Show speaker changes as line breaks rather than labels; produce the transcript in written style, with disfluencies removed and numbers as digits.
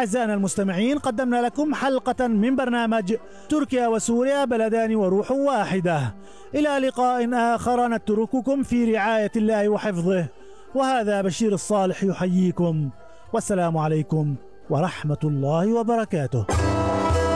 أعزائنا المستمعين، قدمنا لكم حلقة من برنامج تركيا وسوريا بلدان وروح واحدة. إلى لقاء آخر نترككم في رعاية الله وحفظه، وهذا بشير الصالح يحييكم، والسلام عليكم ورحمة الله وبركاته.